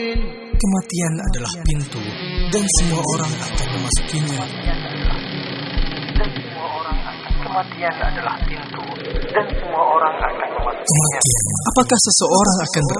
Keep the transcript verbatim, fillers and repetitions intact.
Kematian adalah pintu dan semua orang akan memasukinya. Kematian adalah pintu dan semua orang akan memasukinya. Kematian. Apakah seseorang akan